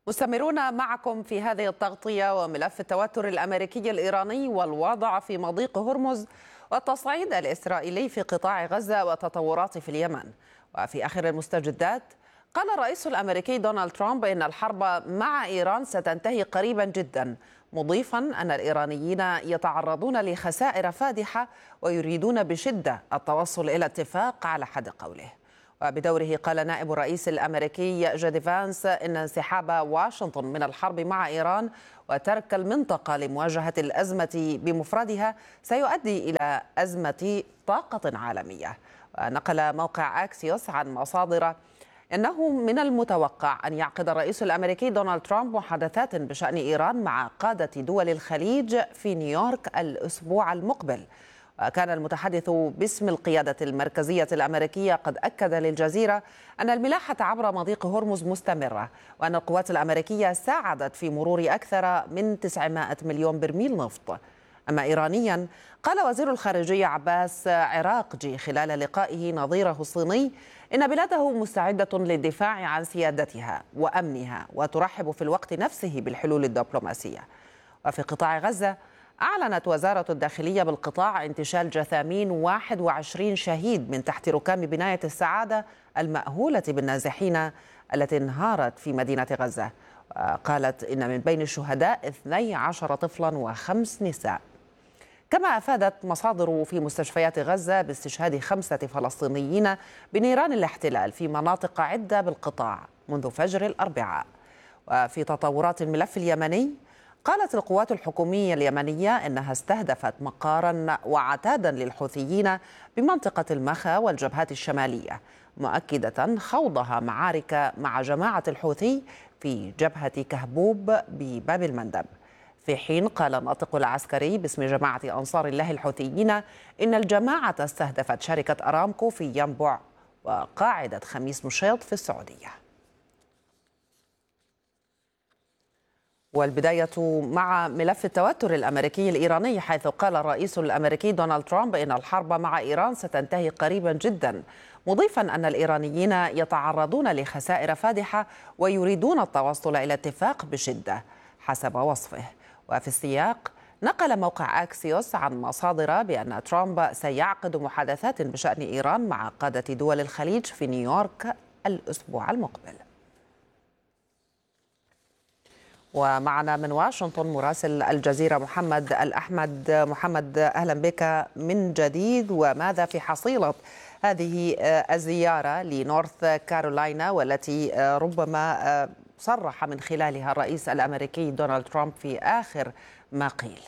مستمرون معكم في هذه التغطية وملف التوتر الأمريكي الإيراني والوضع في مضيق هرمز والتصعيد الإسرائيلي في قطاع غزة وتطورات في اليمن. وفي آخر المستجدات قال الرئيس الأمريكي دونالد ترامب إن الحرب مع إيران ستنتهي قريبا جدا، مضيفا أن الإيرانيين يتعرضون لخسائر فادحة ويريدون بشدة التوصل إلى اتفاق على حد قوله. وبدوره قال نائب الرئيس الأمريكي جودي فانس إن انسحاب واشنطن من الحرب مع إيران وترك المنطقة لمواجهة الأزمة بمفردها سيؤدي إلى أزمة طاقة عالمية. ونقل موقع أكسيوس عن مصادر إنه من المتوقع أن يعقد الرئيس الأمريكي دونالد ترامب محادثات بشأن إيران مع قادة دول الخليج في نيويورك الأسبوع المقبل. وكان المتحدث باسم القيادة المركزية الأمريكية قد أكد للجزيرة أن الملاحة عبر مضيق هرمز مستمرة، وأن القوات الأمريكية ساعدت في مرور أكثر من 900 مليون برميل نفط. أما إيرانيا، قال وزير الخارجية عباس عراقجي خلال لقائه نظيره الصيني إن بلاده مستعدة للدفاع عن سيادتها وأمنها وترحب في الوقت نفسه بالحلول الدبلوماسية. وفي قطاع غزة، أعلنت وزارة الداخلية بالقطاع انتشال جثامين 21 شهيد من تحت ركام بناية السعادة المأهولة بالنازحين التي انهارت في مدينة غزة. قالت إن من بين الشهداء 12 طفلا و5 نساء. كما أفادت مصادر في مستشفيات غزة باستشهاد 5 فلسطينيين بنيران الاحتلال في مناطق عدة بالقطاع منذ فجر الأربعاء. وفي تطورات الملف اليمني، قالت القوات الحكومية اليمنية إنها استهدفت مقارا وعتادا للحوثيين بمنطقة المخا والجبهات الشمالية، مؤكدة خوضها معارك مع جماعة الحوثي في جبهة كهبوب بباب المندب. في حين قال الناطق العسكري باسم جماعة أنصار الله الحوثيين إن الجماعة استهدفت شركة أرامكو في ينبع وقاعدة خميس مشيط في السعودية. والبداية مع ملف التوتر الأمريكي الإيراني، حيث قال الرئيس الأمريكي دونالد ترامب إن الحرب مع إيران ستنتهي قريبا جدا، مضيفا أن الإيرانيين يتعرضون لخسائر فادحة ويريدون التوصل إلى اتفاق بشدة حسب وصفه. وفي السياق، نقل موقع أكسيوس عن مصادر بأن ترامب سيعقد محادثات بشأن إيران مع قادة دول الخليج في نيويورك الأسبوع المقبل. ومعنا من واشنطن مراسل الجزيرة محمد الأحمد. محمد، أهلا بك من جديد. وماذا في حصيلة هذه الزيارة لنورث كارولاينا والتي ربما صرح من خلالها الرئيس الأمريكي دونالد ترامب في آخر ما قيل؟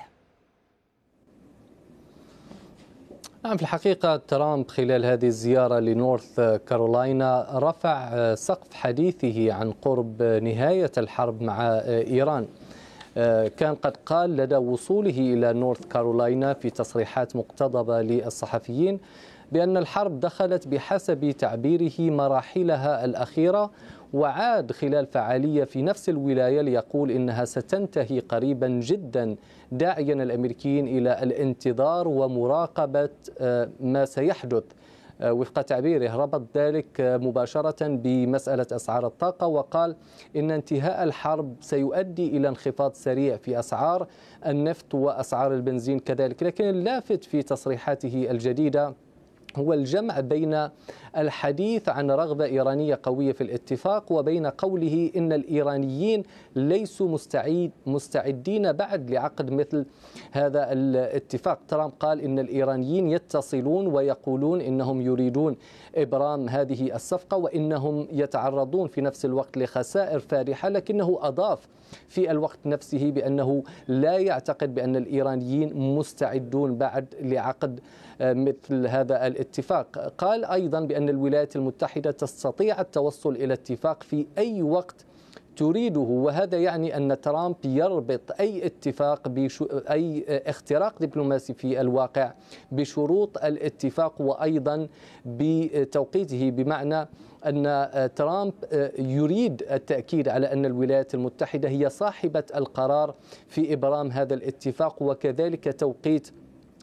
نعم، في الحقيقة ترامب خلال هذه الزيارة لنورث كارولاينا رفع سقف حديثه عن قرب نهاية الحرب مع إيران. كان قد قال لدى وصوله إلى نورث كارولاينا في تصريحات مقتضبة للصحفيين بأن الحرب دخلت بحسب تعبيره مراحلها الأخيرة، وعاد خلال فعالية في نفس الولاية ليقول إنها ستنتهي قريبا جدا، داعيا الأمريكيين إلى الانتظار ومراقبة ما سيحدث. وفق تعبيره ربط ذلك مباشرة بمسألة أسعار الطاقة، وقال إن انتهاء الحرب سيؤدي إلى انخفاض سريع في أسعار النفط وأسعار البنزين كذلك. لكن اللافت في تصريحاته الجديدة هو الجمع بين الحديث عن رغبة إيرانية قوية في الاتفاق وبين قوله إن الإيرانيين ليسوا مستعدين بعد لعقد مثل هذا الاتفاق. ترامب قال إن الإيرانيين يتصلون ويقولون إنهم يريدون إبرام هذه الصفقة وإنهم يتعرضون في نفس الوقت لخسائر فادحة، لكنه أضاف في الوقت نفسه بأنه لا يعتقد بأن الإيرانيين مستعدون بعد لعقد مثل هذا الاتفاق. قال أيضا بأن الولايات المتحدة تستطيع التوصل إلى اتفاق في أي وقت تريده، وهذا يعني أن ترامب يربط أي اتفاق أي اختراق دبلوماسي في الواقع بشروط الاتفاق وأيضا بتوقيته، بمعنى أن ترامب يريد التأكيد على أن الولايات المتحدة هي صاحبة القرار في إبرام هذا الاتفاق وكذلك توقيت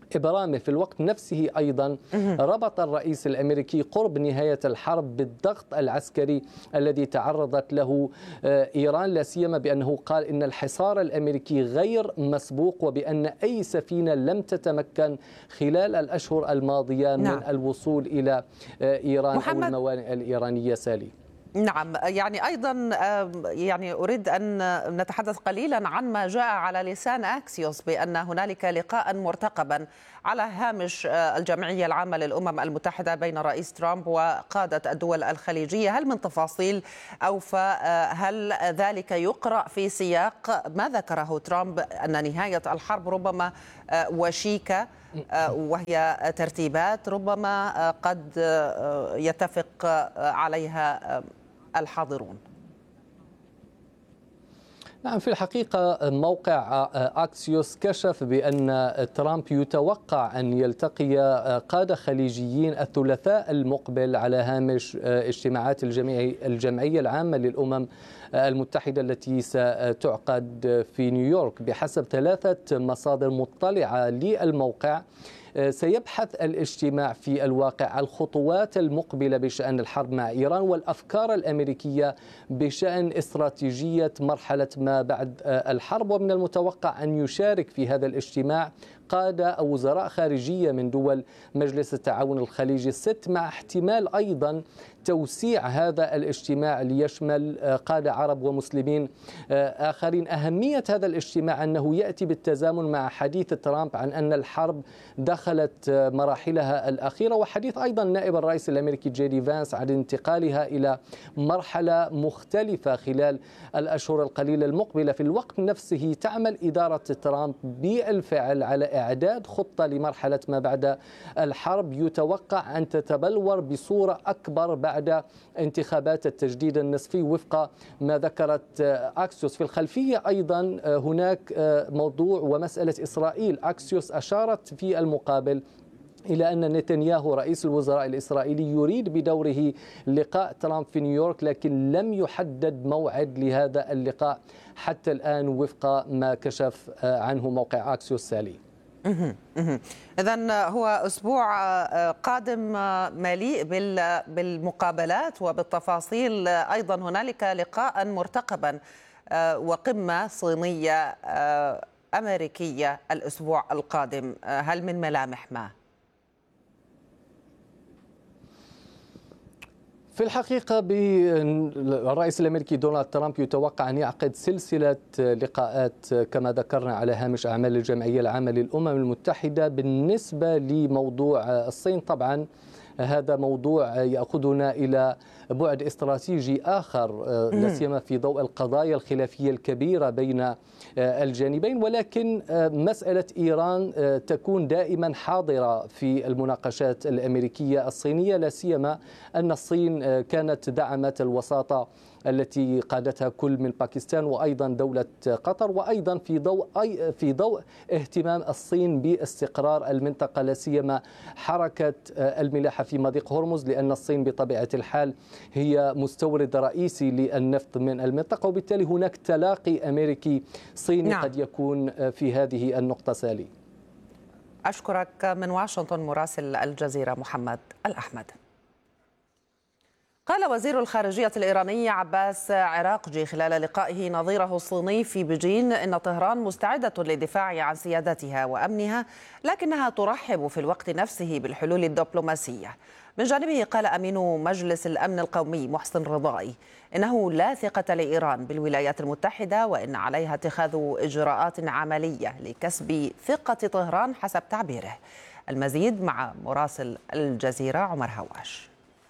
إبرامه في الوقت نفسه أيضا ربط الرئيس الأمريكي قرب نهاية الحرب بالضغط العسكري الذي تعرضت له إيران، لا سيما بأنه قال إن الحصار الأمريكي غير مسبوق وبأن أي سفينة لم تتمكن خلال الأشهر الماضية من الوصول إلى إيران أو الموانئ الإيرانية. سالي. نعم، يعني أيضا يعني أريد أن نتحدث قليلا عن ما جاء على لسان أكسيوس بأن هنالك لقاء مرتقبا على هامش الجمعية العامة للأمم المتحدة بين رئيس ترامب وقادة الدول الخليجية. هل من تفاصيل أوفى؟ هل ذلك يقرأ في سياق ما ذكره ترامب أن نهاية الحرب ربما وشيكة وهي ترتيبات ربما قد يتفق عليها الحاضرون؟ نعم، في الحقيقة موقع أكسيوس كشف بأن ترامب يتوقع أن يلتقي قادة خليجيين الثلاثاء المقبل على هامش اجتماعات الجمعية العامة للأمم المتحدة التي ستعقد في نيويورك. بحسب 3 مصادر مطلعة للموقع، سيبحث الاجتماع في الواقع الخطوات المقبلة بشأن الحرب مع إيران والأفكار الأمريكية بشأن استراتيجية مرحلة ما بعد الحرب. ومن المتوقع أن يشارك في هذا الاجتماع قادة أو وزراء خارجية من دول مجلس التعاون الخليجي ال6، مع احتمال أيضا توسيع هذا الاجتماع ليشمل قادة عرب ومسلمين آخرين. أهمية هذا الاجتماع أنه يأتي بالتزامن مع حديث ترامب عن أن الحرب دخلت مراحلها الأخيرة، وحديث أيضا نائب الرئيس الأمريكي جي دي فانس عن انتقالها إلى مرحلة مختلفة خلال الأشهر القليلة المقبلة. في الوقت نفسه تعمل إدارة ترامب بالفعل على إعداد خطة لمرحلة ما بعد الحرب يتوقع أن تتبلور بصورة أكبر بعد انتخابات التجديد النصفي وفق ما ذكرت أكسيوس. في الخلفية أيضا هناك موضوع ومسألة إسرائيل. أكسيوس أشارت في المقابل إلى أن نتنياهو رئيس الوزراء الإسرائيلي يريد بدوره لقاء ترامب في نيويورك، لكن لم يحدد موعد لهذا اللقاء حتى الآن وفق ما كشف عنه موقع أكسيوس. سالي. إذن هو أسبوع قادم مليء بالمقابلات وبالتفاصيل. أيضا هنالك لقاء مرتقبا وقمة صينية أمريكية الأسبوع القادم. هل من ملامح ما؟ في الحقيقة الرئيس الأمريكي دونالد ترامب يتوقع أن يعقد سلسلة لقاءات كما ذكرنا على هامش أعمال الجمعية العامة للأمم المتحدة. بالنسبة لموضوع الصين، طبعا هذا موضوع يأخذنا إلى بعد استراتيجي آخر، لا سيما في ضوء القضايا الخلافية الكبيرة بين الجانبين، ولكن مسألة إيران تكون دائما حاضرة في المناقشات الأمريكية الصينية، لا سيما أن الصين كانت دعمت الوساطة التي قادتها كل من باكستان وأيضا دولة قطر، وأيضا في ضوء اهتمام الصين باستقرار المنطقة، لا سيما حركة الملاحة في مضيق هرمز، لأن الصين بطبيعة الحال هي مستورد رئيسي للنفط من المنطقة، وبالتالي هناك تلاقي أمريكي صيني قد يكون في هذه النقطة. سالي. أشكرك من واشنطن مراسل الجزيرة محمد الأحمد. قال وزير الخارجية الإيراني عباس عراقجي خلال لقائه نظيره الصيني في بيجين إن طهران مستعدة للدفاع عن سيادتها وأمنها، لكنها ترحب في الوقت نفسه بالحلول الدبلوماسية. من جانبه قال أمين مجلس الأمن القومي محسن رضائي إنه لا ثقة لإيران بالولايات المتحدة، وإن عليها اتخاذ إجراءات عملية لكسب ثقة طهران حسب تعبيره. المزيد مع مراسل الجزيرة عمر هواش.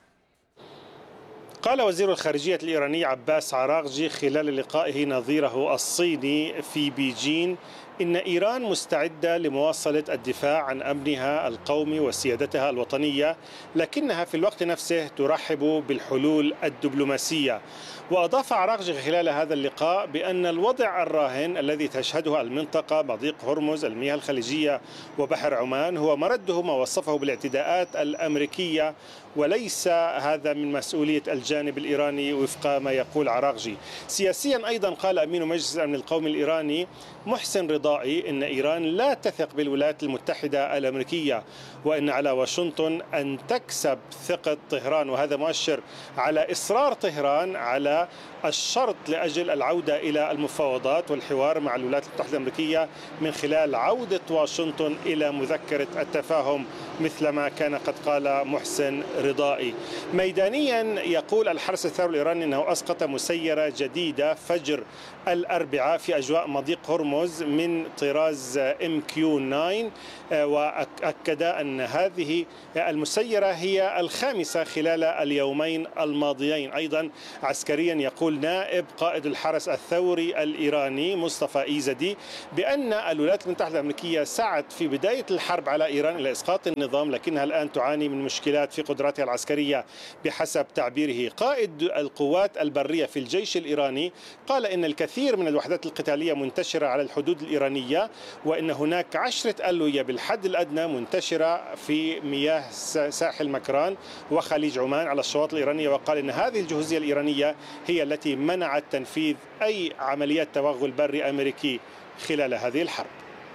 قال وزير الخارجية الإيراني عباس عراقجي خلال لقائه نظيره الصيني في بيجين إن إيران مستعدة لمواصلة الدفاع عن أمنها القومي وسيادتها الوطنية، لكنها في الوقت نفسه ترحب بالحلول الدبلوماسية. وأضاف عراقجي خلال هذا اللقاء بأن الوضع الراهن الذي تشهده المنطقة مضيق هرمز، المياه الخليجية وبحر عمان، هو مرده ما وصفه بالاعتداءات الأمريكية، وليس هذا من مسؤولية الجانب الإيراني وفق ما يقول عراقجي. سياسيا أيضا قال أمين مجلس الأمن القومي الإيراني محسن رضائي الفضائي أن إيران لا تثق بالولايات المتحدة الأمريكية، وأن على واشنطن أن تكسب ثقة طهران، وهذا مؤشر على إصرار طهران على الشرط لأجل العودة إلى المفاوضات والحوار مع الولايات المتحدة الأمريكية من خلال عودة واشنطن إلى مذكرة التفاهم مثل ما كان قد قال محسن رضائي. ميدانيا يقول الحرس الثوري الإيراني أنه أسقط مسيرة جديدة فجر الأربعاء في أجواء مضيق هرمز من طراز MQ-9، وأكد أن هذه المسيرة هي الخامسة خلال اليومين الماضيين. أيضا عسكريا يقول نائب قائد الحرس الثوري الإيراني مصطفى إيزدي بأن الولايات المتحدة الأمريكية سعت في بداية الحرب على إيران إلى إسقاط النظام، لكنها الآن تعاني من مشكلات في قدراتها العسكرية بحسب تعبيره. قائد القوات البرية في الجيش الإيراني قال إن الكثير من الوحدات القتالية منتشرة على الحدود الإيرانية، وإن هناك 10 ألوية بالحد الأدنى منتشرة في مياه ساحل مكران وخليج عمان على الشواطئ الإيرانية، وقال إن هذه الجهوزية الإيرانية هي التي منعت تنفيذ أي عمليات توغل بري أمريكي خلال هذه الحرب.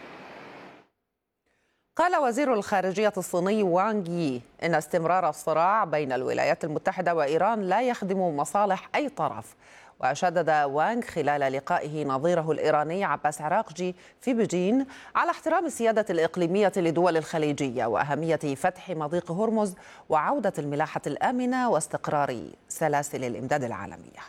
قال وزير الخارجية الصيني وانغ يي إن استمرار الصراع بين الولايات المتحدة وإيران لا يخدم مصالح أي طرف. وشدد وانغ خلال لقائه نظيره الإيراني عباس عراقجي في بيجين على احترام السيادة الإقليمية لدول الخليجية وأهمية فتح مضيق هرمز وعودة الملاحة الآمنة واستقرار سلاسل الإمداد العالمية.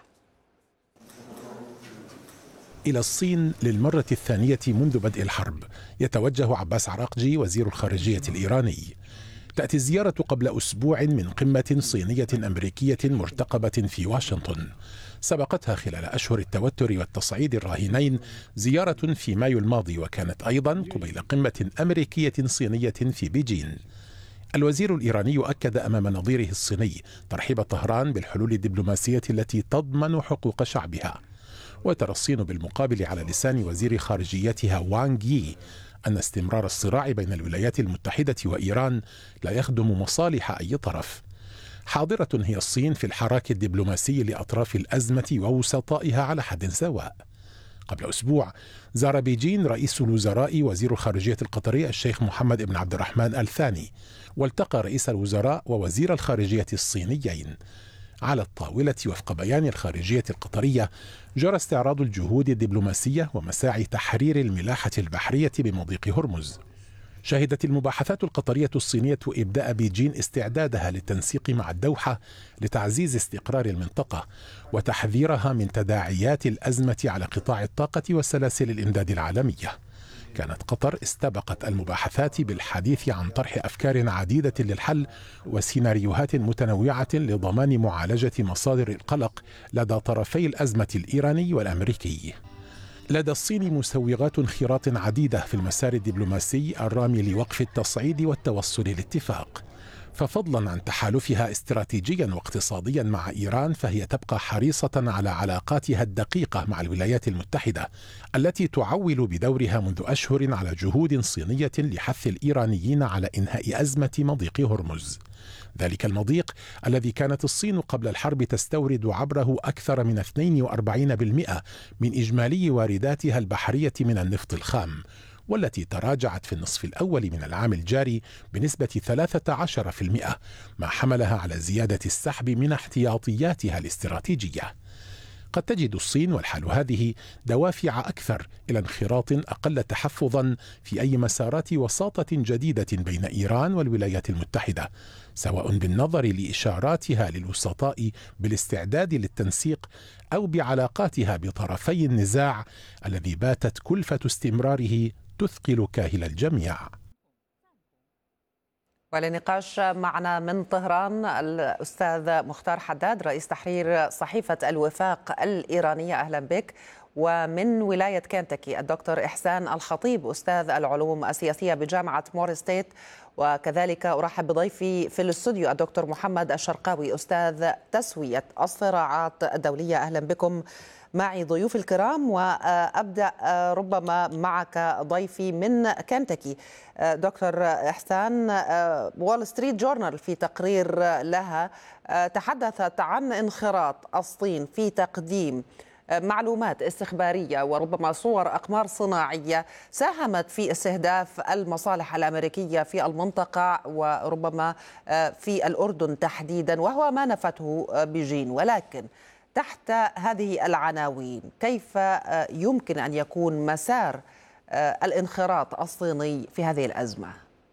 إلى الصين للمرة الثانية منذ بدء الحرب يتوجه عباس عراقجي وزير الخارجية الإيراني. تأتي الزيارة قبل أسبوع من قمة صينية أمريكية مرتقبة في واشنطن، سبقتها خلال أشهر التوتر والتصعيد الراهنين زيارة في مايو الماضي، وكانت أيضا قبيل قمة أمريكية صينية في بيجين. الوزير الإيراني أكد أمام نظيره الصيني ترحيب طهران بالحلول الدبلوماسية التي تضمن حقوق شعبها. وترى الصين بالمقابل على لسان وزير خارجيتها وانغ يي أن استمرار الصراع بين الولايات المتحدة وإيران لا يخدم مصالح أي طرف. حاضرة هي الصين في الحراك الدبلوماسي لأطراف الأزمة ووسطائها على حد سواء. قبل أسبوع زار بيجين رئيس الوزراء وزير الخارجية القطري الشيخ محمد بن عبد الرحمن الثاني، والتقى رئيس الوزراء ووزير الخارجية الصينيين. على الطاولة وفق بيان الخارجية القطرية جرى استعراض الجهود الدبلوماسية ومساعي تحرير الملاحة البحرية بمضيق هرمز. شهدت المباحثات القطرية الصينية إبداء بيجين استعدادها للتنسيق مع الدوحة لتعزيز استقرار المنطقة وتحذيرها من تداعيات الأزمة على قطاع الطاقة وسلاسل الإمداد العالمية. كانت قطر استبقت المباحثات بالحديث عن طرح أفكار عديدة للحل وسيناريوهات متنوعة لضمان معالجة مصادر القلق لدى طرفي الأزمة الإيراني والأمريكي. لدى الصين مسوغات انخراط عديدة في المسار الدبلوماسي الرامي لوقف التصعيد والتوصل لاتفاق. ففضلا عن تحالفها استراتيجيا واقتصاديا مع إيران، فهي تبقى حريصة على علاقاتها الدقيقة مع الولايات المتحدة التي تعول بدورها منذ أشهر على جهود صينية لحث الإيرانيين على إنهاء أزمة مضيق هرمز. ذلك المضيق الذي كانت الصين قبل الحرب تستورد عبره أكثر من 42% من إجمالي وارداتها البحرية من النفط الخام، والتي تراجعت في النصف الأول من العام الجاري بنسبة 13%، ما حملها على زيادة السحب من احتياطياتها الاستراتيجية. قد تجد الصين والحال هذه دوافع أكثر إلى انخراط أقل تحفظا في أي مسارات وساطة جديدة بين إيران والولايات المتحدة، سواء بالنظر لإشاراتها للوسطاء بالاستعداد للتنسيق أو بعلاقاتها بطرفي النزاع الذي باتت كلفة استمراره تثقل كاهل الجميع. ولنقاش معنا من طهران الأستاذ مختار حداد رئيس تحرير صحيفة الوفاق الإيرانية، أهلا بك. ومن ولاية كنتاكي الدكتور إحسان الخطيب أستاذ العلوم السياسية بجامعة مور ستيت، وكذلك أرحب بضيفي في الاستوديو الدكتور محمد الشرقاوي أستاذ تسوية الصراعات الدولية. أهلا بكم معي ضيوف الكرام، وأبدأ ربما معك ضيفي من كنتاكي دكتور إحسان. وول ستريت جورنال في تقرير لها تحدثت عن انخراط الصين في تقديم معلومات استخبارية وربما صور أقمار صناعية ساهمت في استهداف المصالح الأمريكية في المنطقة وربما في الأردن تحديدا، وهو ما نفته بيجين. ولكن تحت هذه العناوين كيف يمكن أن يكون مسار الانخراط الصيني في هذه الأزمة؟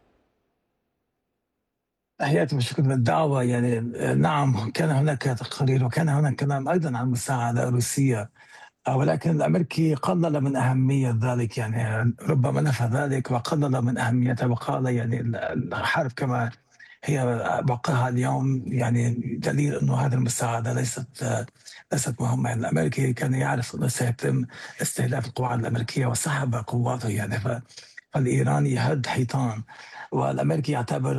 تحياتي وشكرا للدعوة. يعني نعم، كان هناك تقارير وكان هناك كلام أيضا عن مساعدة روسية، ولكن الأمريكي قلل من أهمية ذلك، يعني ربما نفى ذلك وقلل من أهميتها وقال يعني الحرب كما هي واقعها اليوم يعني دليل أنه هذه المساعدة ليست مهمة. يعني الأمريكي كان يعرف أنه سيتم استهداف القواعد الأمريكية وسحب قواته، يعني فالإيراني هد حيطان، والأمريكي يعتبر